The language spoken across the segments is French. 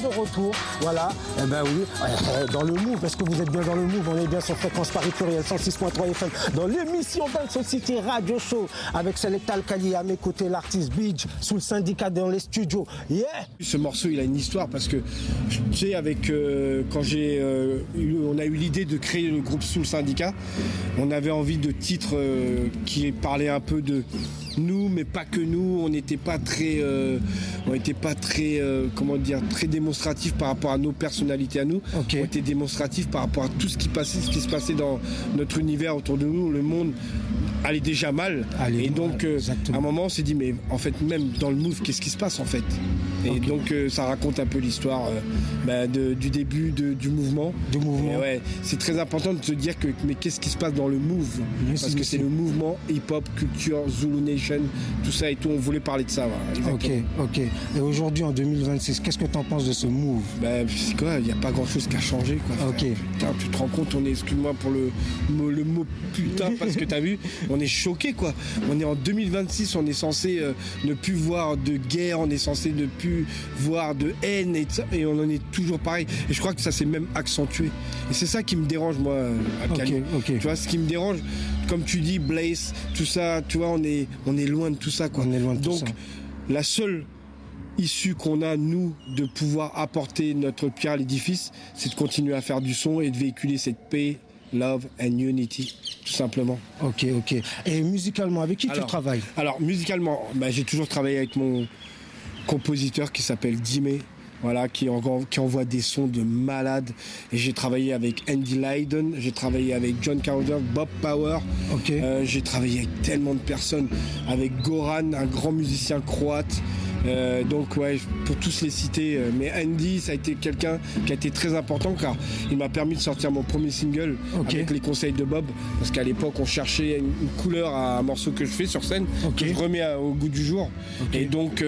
de retour, voilà, eh ben oui, dans le move, est-ce que vous êtes bien dans le move? On est bien sur Fréquence Paris Pluriel 106.3 FM, dans l'émission Dance City Radio Show, avec Selecta Alkali à mes côtés, l'artiste Beach, sous le syndicat dans les studios, yeah. Ce morceau, il a une histoire, parce que, tu sais, avec, quand on a eu l'idée de créer le groupe Sous le Syndicat, on avait envie de titres qui parlaient un peu de nous, mais pas que nous. On n'était pas très, comment dire, très démonstratif par rapport à nos personnalités à nous. Okay. On était démonstratif par rapport à tout ce qui se passait dans notre univers autour de nous. Le monde allait déjà mal. Et donc, à un moment, on s'est dit, mais en fait, même dans le move, qu'est-ce qui se passe en fait? Et donc, ça raconte un peu l'histoire du début du mouvement. Et ouais, c'est très important de se dire mais qu'est-ce qui se passe dans le move? Parce que c'est le mouvement hip-hop, culture, Zulu Nation, tout ça et tout. On voulait parler de ça. Voilà, ok. Et aujourd'hui, en 2026, qu'est-ce que tu en penses de ce move? C'est quoi? Il n'y a pas grand-chose qui a changé. Quoi, putain, tu te rends compte, excuse-moi pour le mot putain, parce que t'as vu, on est choqué quoi. On est en 2026, on est censé ne plus voir de guerre, on est censé ne plus voir de haine et on en est toujours pareil. Et je crois que ça s'est même accentué. Et c'est ça qui me dérange moi à Cali. Tu vois, ce qui me dérange, comme tu dis, Blaze, tout ça, tu vois, on est loin de tout ça quoi. Donc la seule issue qu'on a, nous, de pouvoir apporter notre pierre à l'édifice, c'est de continuer à faire du son et de véhiculer cette paix, love and unity, tout simplement. Ok. Et musicalement, avec qui tu travailles? Alors, musicalement, j'ai toujours travaillé avec mon compositeur qui s'appelle Dime, voilà, qui envoie des sons de malade. Et j'ai travaillé avec Andy Lydon, j'ai travaillé avec John Carter, Bob Power. J'ai travaillé avec tellement de personnes, avec Goran, un grand musicien croate. Donc ouais, pour tous les citer, mais Andy, ça a été quelqu'un qui a été très important car il m'a permis de sortir mon premier single avec les conseils de Bob, parce qu'à l'époque on cherchait une couleur à un morceau que je fais sur scène, que je remets au goût du jour. Et donc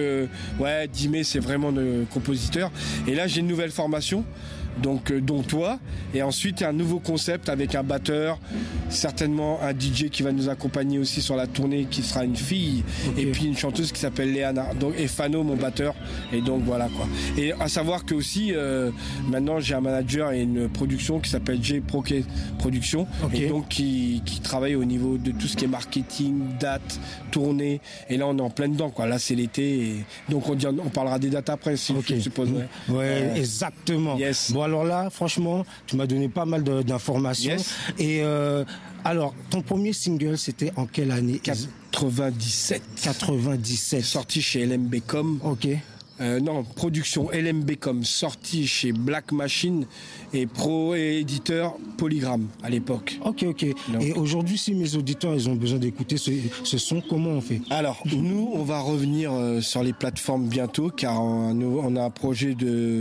Dime, c'est vraiment le compositeur. Et là j'ai une nouvelle formation, donc dont toi, et ensuite un nouveau concept avec un batteur, certainement un DJ qui va nous accompagner aussi sur la tournée, qui sera une fille, et puis une chanteuse qui s'appelle Léana, donc, et Fano, mon batteur. Et donc voilà quoi. Et à savoir que aussi maintenant j'ai un manager et une production qui s'appelle J Proké Production, et donc qui travaille au niveau de tout ce qui est marketing, date, tournée. Et là on est en plein dedans quoi. Là c'est l'été, et donc on parlera des dates après si je suppose. Ouais, exactement. Yes. Bon alors là, franchement, tu m'as donné pas mal d'informations. Et alors, ton premier single, c'était en quelle année? 97. Sorti chez LMB.com. Production LMB.com, sorti chez Black Machine et éditeur Polygram à l'époque. Ok. Donc, et aujourd'hui, si mes auditeurs ils ont besoin d'écouter ce son, comment on fait? Alors, nous, on va revenir sur les plateformes bientôt, car on a un projet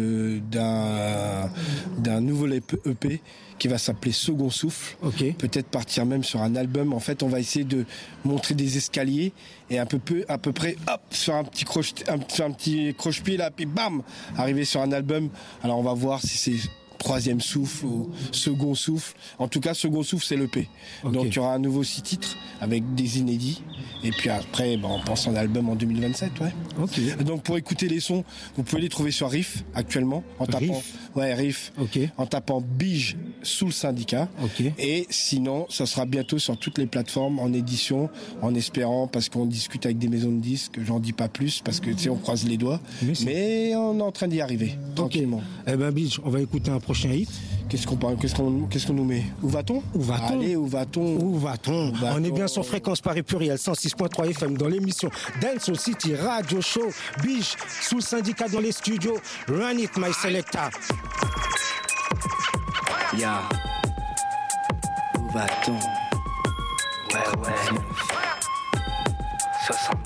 d'un nouvel EP qui va s'appeler Second Souffle. Peut-être partir même sur un album. En fait, on va essayer de montrer des escaliers et à peu près, hop, sur un petit croche-pied là, puis bam, arriver sur un album. Alors, on va voir si c'est troisième souffle ou second souffle. En tout cas, second souffle, c'est l'EP. Donc, il y aura un nouveau 6 titres avec des inédits. Et puis après, on pense en album en 2027, Donc, pour écouter les sons, vous pouvez les trouver sur Riff actuellement, en tapant Riff, en tapant Bige sous le syndicat. Et sinon, ça sera bientôt sur toutes les plateformes en édition, en espérant, parce qu'on discute avec des maisons de disques, j'en dis pas plus, parce que tu sais, on croise les doigts. Mais on est en train d'y arriver, tranquillement. Eh ben, Bige, on va écouter un prochain hit. Qu'est-ce qu'on nous met? Où va-t-on? Allez, où va-t-on? On est bien sur Fréquence Paris Pluriel 106.3 FM dans l'émission Dance City Radio Show. Bige sous le syndicat dans les studios. Run it, my selecta. Où va-t-on? Ouais. 60